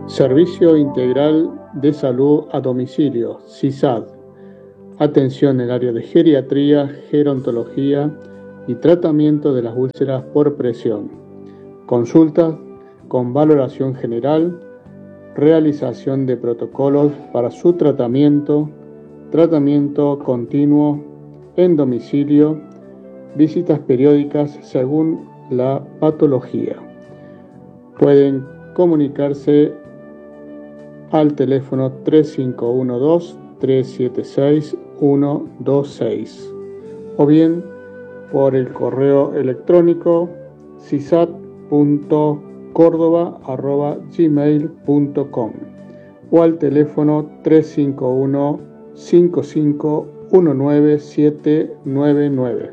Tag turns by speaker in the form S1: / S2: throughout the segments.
S1: Servicio Integral de Salud a Domicilio, SISAD. Atención en el área de geriatría, gerontología y tratamiento de las úlceras por presión. Consultas con valoración general, realización de protocolos para su tratamiento continuo en domicilio, visitas periódicas según la patología. Pueden comunicarse al teléfono 3512-376-126 o bien por el correo electrónico sisat.cordoba@gmail.com o al teléfono 351-55-19799.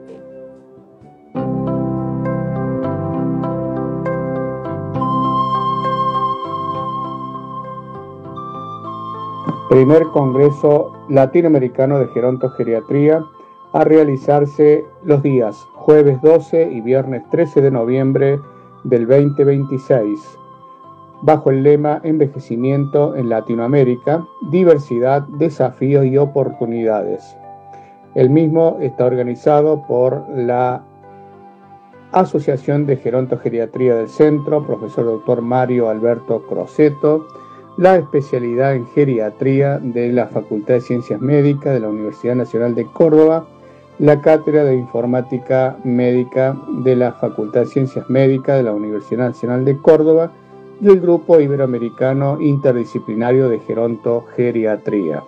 S1: Primer Congreso Latinoamericano de Gerontogeriatría a realizarse los días jueves 12 y viernes 13 de noviembre del 2026, bajo el lema Envejecimiento en Latinoamérica, diversidad, desafíos y oportunidades. El mismo está organizado por la Asociación de Gerontogeriatría del Centro, profesor Dr. Mario Alberto Crosetto, la especialidad en geriatría de la Facultad de Ciencias Médicas de la Universidad Nacional de Córdoba, la Cátedra de Informática Médica de la Facultad de Ciencias Médicas de la Universidad Nacional de Córdoba y el Grupo Iberoamericano Interdisciplinario de Gerontogeriatría.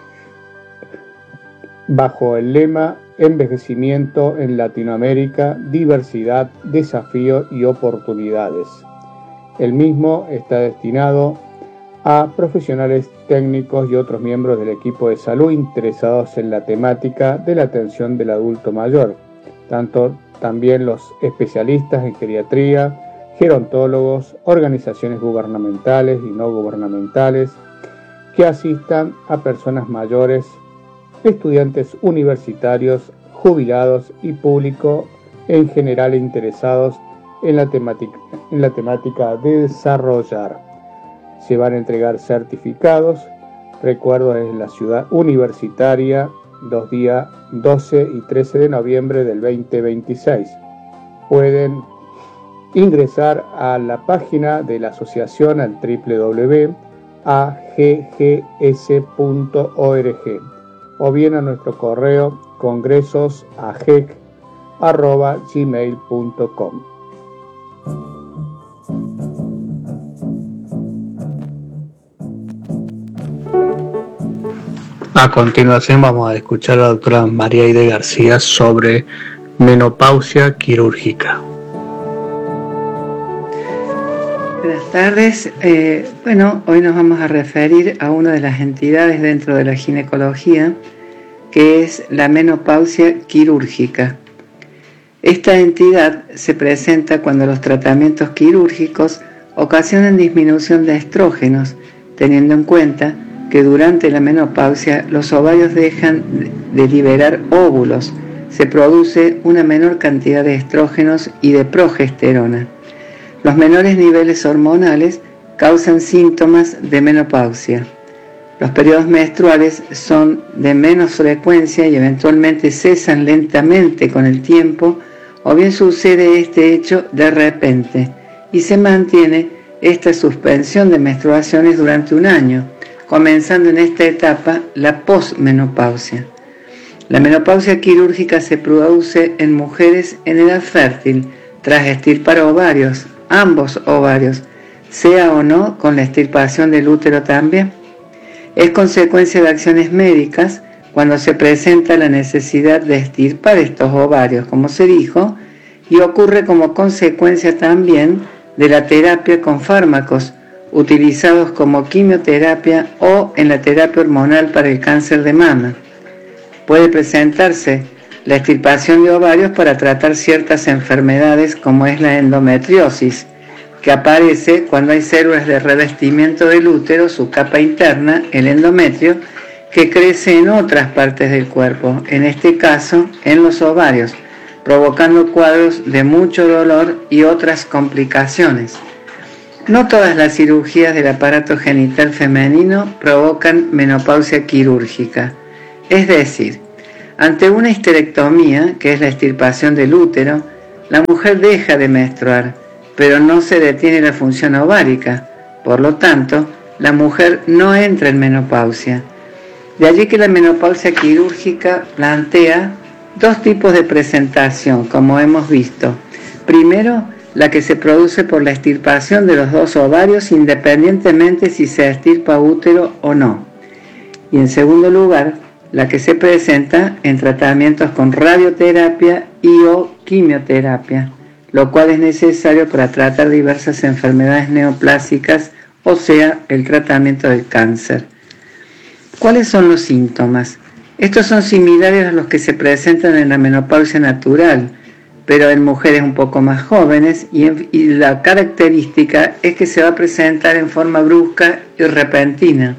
S1: Bajo el lema Envejecimiento en Latinoamérica, diversidad, desafíos y oportunidades. El mismo está destinado a profesionales técnicos y otros miembros del equipo de salud interesados en la temática de la atención del adulto mayor, también los especialistas en geriatría, gerontólogos, organizaciones gubernamentales y no gubernamentales que asistan a personas mayores, estudiantes universitarios, jubilados y público en general interesados en la temática de desarrollar. Se van a entregar certificados. Recuerdo, es la ciudad universitaria, los días 12 y 13 de noviembre del 2026. Pueden ingresar a la página de la asociación al www.aggs.org o bien a nuestro correo congresosagec@gmail.com. A continuación vamos a escuchar a la doctora María Aide García sobre menopausia quirúrgica.
S2: Buenas tardes. Hoy nos vamos a referir a una de las entidades dentro de la ginecología, que es la menopausia quirúrgica. Esta entidad se presenta cuando los tratamientos quirúrgicos ocasionan disminución de estrógenos, teniendo en cuenta que durante la menopausia los ovarios dejan de liberar óvulos, se produce una menor cantidad de estrógenos y de progesterona. Los menores niveles hormonales causan síntomas de menopausia. Los periodos menstruales son de menos frecuencia y eventualmente cesan lentamente con el tiempo, o bien sucede este hecho de repente y se mantiene esta suspensión de menstruaciones durante un año, comenzando en esta etapa la posmenopausia. La menopausia quirúrgica se produce en mujeres en edad fértil, tras extirpar ovarios, ambos ovarios, sea o no con la extirpación del útero también. Es consecuencia de acciones médicas cuando se presenta la necesidad de extirpar estos ovarios, como se dijo, y ocurre como consecuencia también de la terapia con fármacos utilizados como quimioterapia o en la terapia hormonal para el cáncer de mama. Puede presentarse la extirpación de ovarios para tratar ciertas enfermedades como es la endometriosis, que aparece cuando hay células de revestimiento del útero, su capa interna, el endometrio, que crece en otras partes del cuerpo, en este caso en los ovarios, provocando cuadros de mucho dolor y otras complicaciones. No todas las cirugías del aparato genital femenino provocan menopausia quirúrgica. Es decir, ante una histerectomía, que es la extirpación del útero, la mujer deja de menstruar, pero no se detiene la función ovárica. Por lo tanto, la mujer no entra en menopausia. De allí que la menopausia quirúrgica plantea dos tipos de presentación, como hemos visto. Primero, la que se produce por la extirpación de los dos ovarios independientemente si se extirpa útero o no. Y en segundo lugar, la que se presenta en tratamientos con radioterapia y o quimioterapia, lo cual es necesario para tratar diversas enfermedades neoplásicas, o sea, el tratamiento del cáncer. ¿Cuáles son los síntomas? Estos son similares a los que se presentan en la menopausia natural, pero en mujeres un poco más jóvenes, y la característica es que se va a presentar en forma brusca y repentina,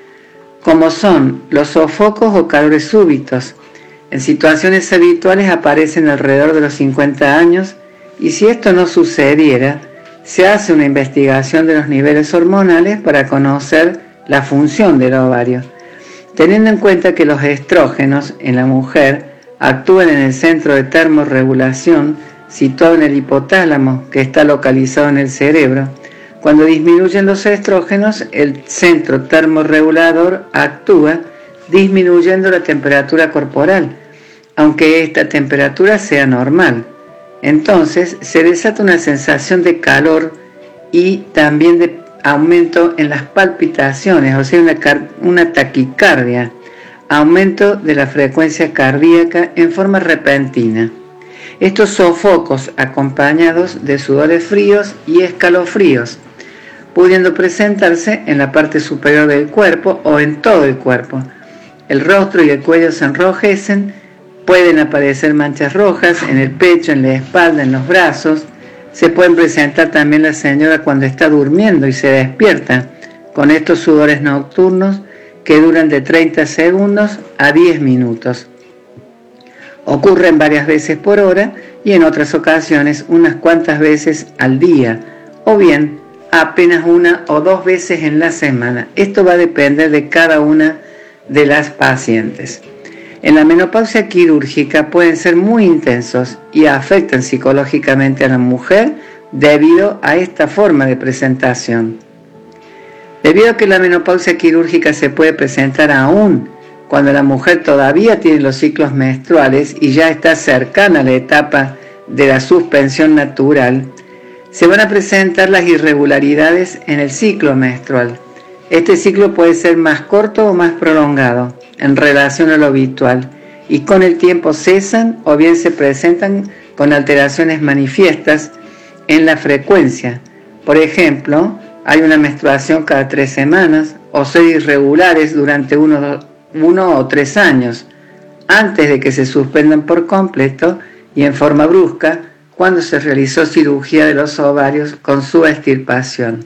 S2: como son los sofocos o calores súbitos. En situaciones habituales aparecen alrededor de los 50 años, y si esto no sucediera, se hace una investigación de los niveles hormonales para conocer la función del ovario, teniendo en cuenta que los estrógenos en la mujer actúan en el centro de termorregulación situado en el hipotálamo, que está localizado en el cerebro. Cuando disminuyen los estrógenos, el centro termorregulador actúa disminuyendo la temperatura corporal, aunque esta temperatura sea normal. Entonces se desata una sensación de calor y también de aumento en las palpitaciones, o sea, una taquicardia, aumento de la frecuencia cardíaca en forma repentina. Estos sofocos acompañados de sudores fríos y escalofríos, pudiendo presentarse en la parte superior del cuerpo o en todo el cuerpo. El rostro y el cuello se enrojecen, pueden aparecer manchas rojas en el pecho, en la espalda, en los brazos. Se pueden presentar también la señora cuando está durmiendo y se despierta con estos sudores nocturnos que duran de 30 segundos a 10 minutos. Ocurren varias veces por hora y en otras ocasiones unas cuantas veces al día, o bien apenas una o dos veces en la semana. Esto va a depender de cada una de las pacientes. En la menopausia quirúrgica pueden ser muy intensos y afectan psicológicamente a la mujer debido a esta forma de presentación. Debido a que la menopausia quirúrgica se puede presentar aún cuando la mujer todavía tiene los ciclos menstruales y ya está cercana a la etapa de la suspensión natural, se van a presentar las irregularidades en el ciclo menstrual. Este ciclo puede ser más corto o más prolongado en relación a lo habitual y con el tiempo cesan o bien se presentan con alteraciones manifiestas en la frecuencia. Por ejemplo, hay una menstruación cada 3 semanas o ser irregulares durante uno o 3 años, antes de que se suspendan por completo y en forma brusca cuando se realizó cirugía de los ovarios con su extirpación.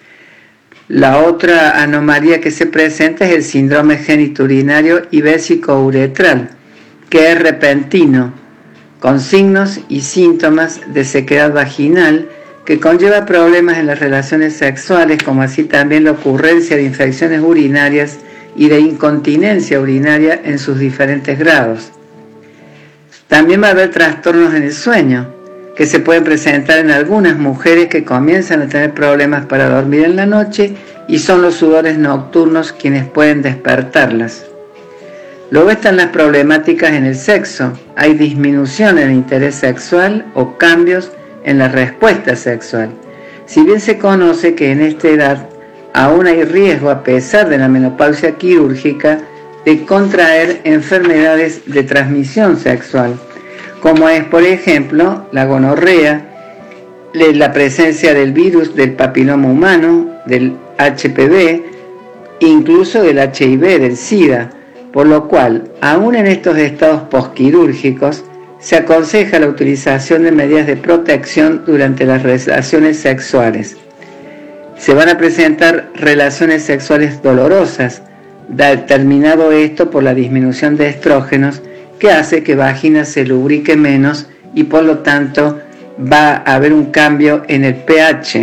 S2: La otra anomalía que se presenta es el síndrome genitourinario y vesicouretral, que es repentino, con signos y síntomas de sequedad vaginal que conlleva problemas en las relaciones sexuales, como así también la ocurrencia de infecciones urinarias y de incontinencia urinaria en sus diferentes grados. También va a haber trastornos en el sueño, que se pueden presentar en algunas mujeres que comienzan a tener problemas para dormir en la noche y son los sudores nocturnos quienes pueden despertarlas. Luego están las problemáticas en el sexo. Hay disminución en el interés sexual o cambios en la respuesta sexual. Si bien se conoce que en esta edad aún hay riesgo, a pesar de la menopausia quirúrgica, de contraer enfermedades de transmisión sexual, como es, por ejemplo, la gonorrea, la presencia del virus del papiloma humano, del HPV, incluso del HIV, del SIDA, por lo cual, aún en estos estados posquirúrgicos, se aconseja la utilización de medidas de protección durante las relaciones sexuales. Se van a presentar relaciones sexuales dolorosas, determinado esto por la disminución de estrógenos, que hace que vagina se lubrique menos y por lo tanto va a haber un cambio en el pH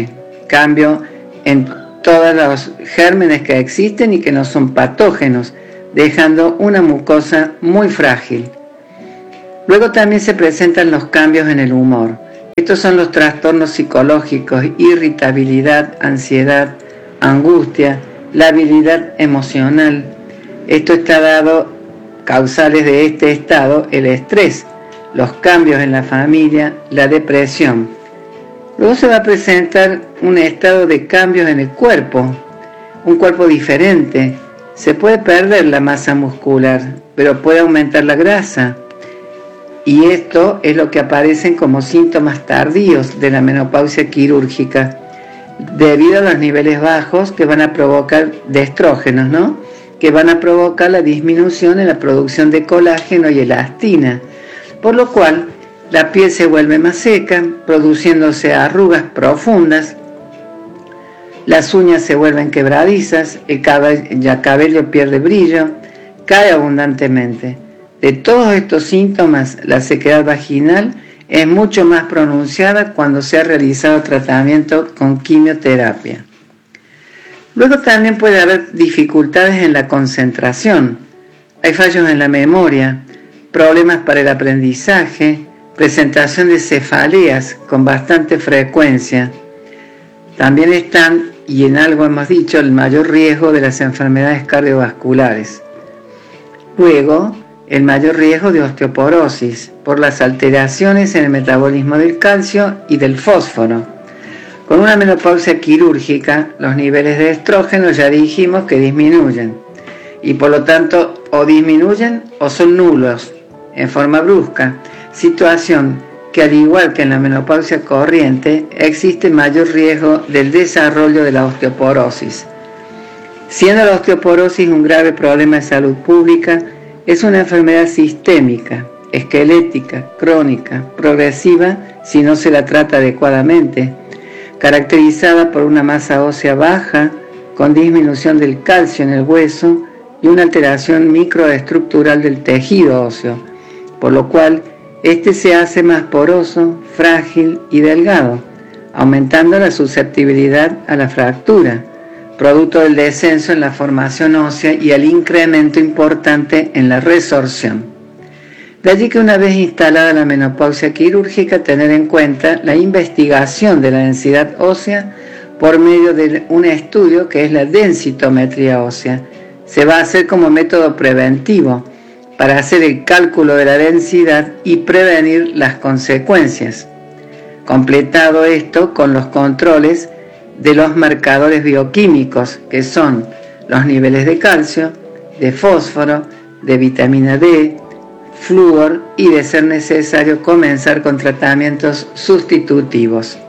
S2: cambio en todos los gérmenes que existen y que no son patógenos, dejando una mucosa muy frágil. Luego también se presentan los cambios en el humor. Estos son los trastornos psicológicos, irritabilidad, ansiedad, angustia, labilidad emocional. Esto está dado, causales de este estado, el estrés, los cambios en la familia, la depresión. Luego se va a presentar un estado de cambios en el cuerpo, un cuerpo diferente. Se puede perder la masa muscular, pero puede aumentar la grasa. Y esto es lo que aparecen como síntomas tardíos de la menopausia quirúrgica, debido a los niveles bajos que van a provocar de estrógenos, ¿no? Que van a provocar la disminución en la producción de colágeno y elastina, por lo cual la piel se vuelve más seca, produciéndose arrugas profundas, las uñas se vuelven quebradizas, el cabello pierde brillo, cae abundantemente. De todos estos síntomas, la sequedad vaginal es mucho más pronunciada cuando se ha realizado tratamiento con quimioterapia. Luego también puede haber dificultades en la concentración, hay fallos en la memoria, problemas para el aprendizaje, presentación de cefaleas con bastante frecuencia. También están, y en algo hemos dicho, el mayor riesgo de las enfermedades cardiovasculares. Luego, el mayor riesgo de osteoporosis por las alteraciones en el metabolismo del calcio y del fósforo. Con una menopausia quirúrgica, los niveles de estrógeno ya dijimos que disminuyen y por lo tanto o disminuyen o son nulos en forma brusca, situación que al igual que en la menopausia corriente existe mayor riesgo del desarrollo de la osteoporosis. Siendo la osteoporosis un grave problema de salud pública, es una enfermedad sistémica, esquelética, crónica, progresiva si no se la trata adecuadamente, caracterizada por una masa ósea baja, con disminución del calcio en el hueso y una alteración microestructural del tejido óseo, por lo cual este se hace más poroso, frágil y delgado, aumentando la susceptibilidad a la fractura, producto del descenso en la formación ósea y el incremento importante en la resorción. De allí que una vez instalada la menopausia quirúrgica, tener en cuenta la investigación de la densidad ósea por medio de un estudio que es la densitometría ósea. Se va a hacer como método preventivo para hacer el cálculo de la densidad y prevenir las consecuencias. Completado esto con los controles de los marcadores bioquímicos, que son los niveles de calcio, de fósforo, de vitamina D, flúor y, de ser necesario, comenzar con tratamientos sustitutivos.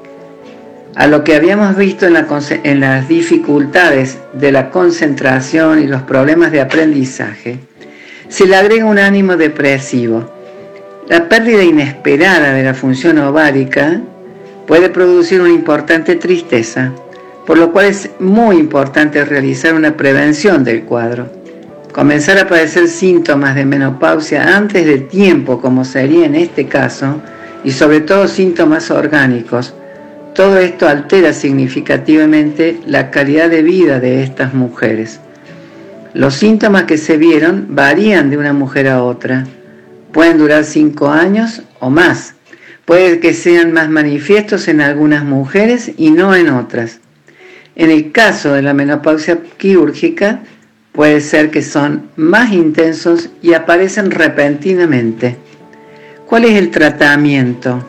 S2: A lo que habíamos visto en las dificultades de la concentración y los problemas de aprendizaje, se le agrega un ánimo depresivo. La pérdida inesperada de la función ovárica puede producir una importante tristeza, por lo cual es muy importante realizar una prevención del cuadro. Comenzar a padecer síntomas de menopausia antes de tiempo, como sería en este caso, y sobre todo síntomas orgánicos. Todo esto altera significativamente la calidad de vida de estas mujeres. Los síntomas que se vieron varían de una mujer a otra. Pueden durar 5 años o más. Puede que sean más manifiestos en algunas mujeres y no en otras. En el caso de la menopausia quirúrgica, puede ser que son más intensos y aparecen repentinamente. ¿Cuál es el tratamiento?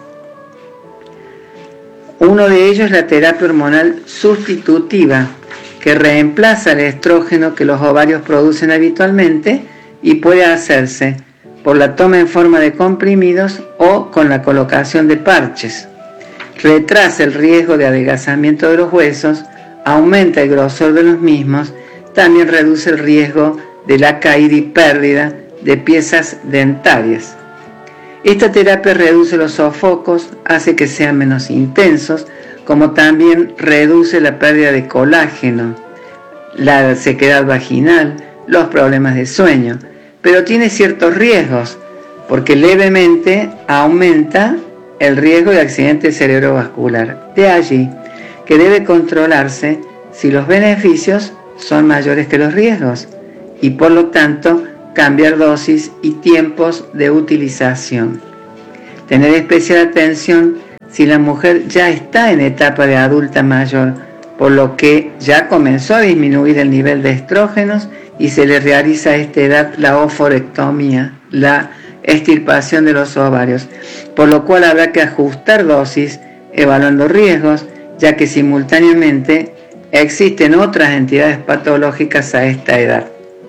S2: Uno de ellos es la terapia hormonal sustitutiva, que reemplaza el estrógeno que los ovarios producen habitualmente y puede hacerse por la toma en forma de comprimidos o con la colocación de parches. Retrasa el riesgo de adelgazamiento de los huesos, aumenta el grosor de los mismos, también reduce el riesgo de la caída y pérdida de piezas dentarias. Esta terapia reduce los sofocos, hace que sean menos intensos, como también reduce la pérdida de colágeno, la sequedad vaginal, los problemas de sueño, pero tiene ciertos riesgos, porque levemente aumenta el riesgo de accidente cerebrovascular. De allí que debe controlarse si los beneficios son mayores que los riesgos y por lo tanto cambiar dosis y tiempos de utilización. Tener especial atención si la mujer ya está en etapa de adulta mayor, por lo que ya comenzó a disminuir el nivel de estrógenos y se le realiza a esta edad la oophorectomía, la extirpación de los ovarios, por lo cual habrá que ajustar dosis evaluando riesgos, ya que simultáneamente existen otras entidades patológicas a esta edad.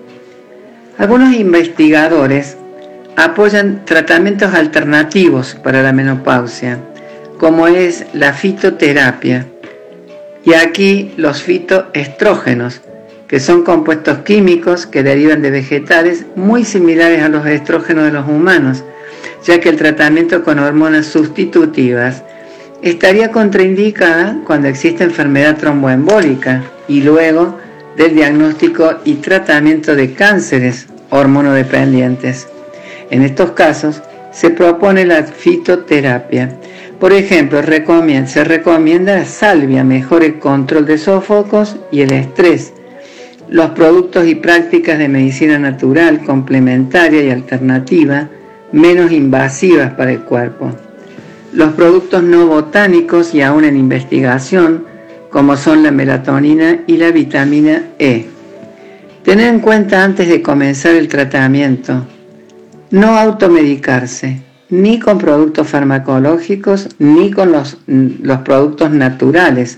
S2: Algunos investigadores apoyan tratamientos alternativos para la menopausia, como es la fitoterapia, y aquí los fitoestrógenos, que son compuestos químicos que derivan de vegetales muy similares a los estrógenos de los humanos, ya que el tratamiento con hormonas sustitutivas estaría contraindicada cuando existe enfermedad tromboembólica y luego del diagnóstico y tratamiento de cánceres hormonodependientes. En estos casos se propone la fitoterapia. Por ejemplo, se recomienda la salvia, mejora el control de sofocos y el estrés. Los productos y prácticas de medicina natural, complementaria y alternativa, menos invasivas para el cuerpo. Los productos no botánicos y aún en investigación, como son la melatonina y la vitamina E. Tener en cuenta antes de comenzar el tratamiento, no automedicarse, ni con productos farmacológicos, ni con los productos naturales,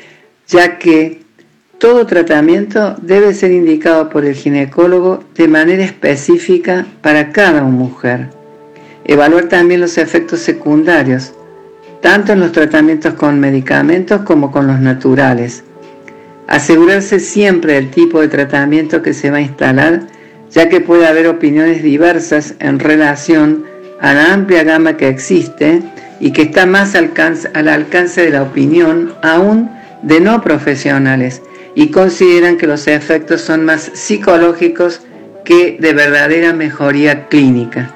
S2: ya que todo tratamiento debe ser indicado por el ginecólogo de manera específica para cada mujer. Evaluar también los efectos secundarios, tanto en los tratamientos con medicamentos como con los naturales. Asegurarse siempre del tipo de tratamiento que se va a instalar, ya que puede haber opiniones diversas en relación a la amplia gama que existe y que está más al alcance de la opinión aún de no profesionales, y consideran que los efectos son más psicológicos que de verdadera mejoría clínica.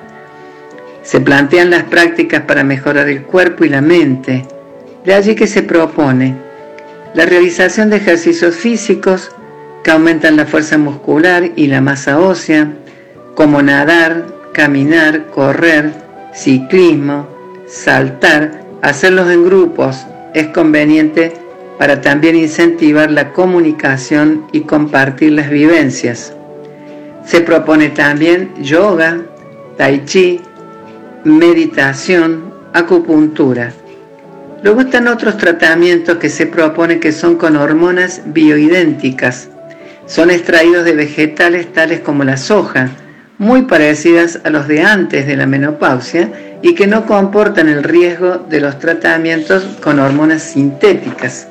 S2: Se plantean las prácticas para mejorar el cuerpo y la mente, de allí que se propone la realización de ejercicios físicos que aumentan la fuerza muscular y la masa ósea, como nadar, caminar, correr, ciclismo, saltar, hacerlos en grupos. Es conveniente para también incentivar la comunicación y compartir las vivencias. Se propone también yoga, tai chi, meditación, acupuntura. Luego están otros tratamientos que se propone que son con hormonas bioidénticas. Son extraídos de vegetales tales como la soja, muy parecidas a los de antes de la menopausia y que no comportan el riesgo de los tratamientos con hormonas sintéticas.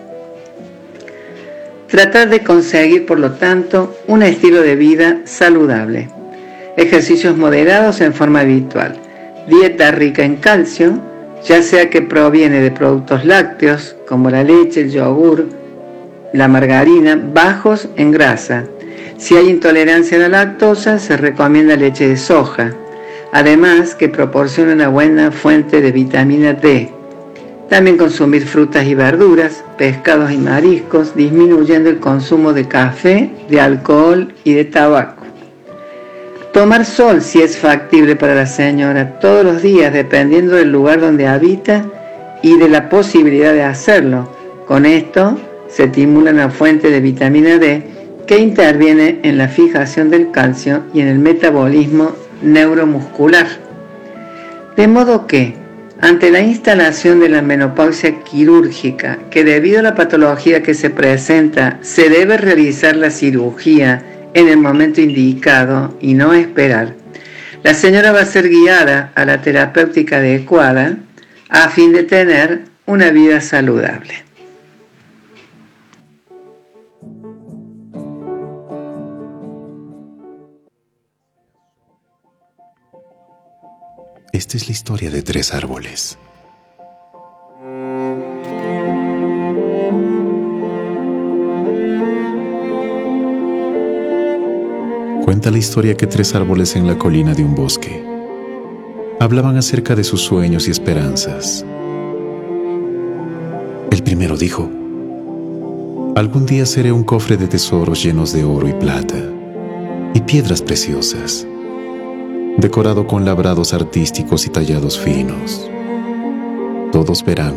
S2: Tratar de conseguir, por lo tanto, un estilo de vida saludable. Ejercicios moderados en forma habitual. Dieta rica en calcio, ya sea que proviene de productos lácteos, como la leche, el yogur, la margarina, bajos en grasa. Si hay intolerancia a la lactosa, se recomienda leche de soja. Además, que proporciona una buena fuente de vitamina D. También consumir frutas y verduras, pescados y mariscos, disminuyendo el consumo de café, de alcohol y de tabaco. Tomar sol, si es factible para la señora, todos los días, dependiendo del lugar donde habita y de la posibilidad de hacerlo. Con esto se estimula una fuente de vitamina D que interviene en la fijación del calcio y en el metabolismo neuromuscular. De modo que, ante la instalación de la menopausia quirúrgica, que debido a la patología que se presenta, se debe realizar la cirugía en el momento indicado y no esperar, la señora va a ser guiada a la terapéutica adecuada a fin de tener una vida saludable.
S3: Esta es la historia de 3 árboles. Cuenta la historia que 3 árboles en la colina de un bosque hablaban acerca de sus sueños y esperanzas. El primero dijo: Algún día seré un cofre de tesoros llenos de oro y plata y piedras preciosas, decorado con labrados artísticos y tallados finos. Todos verán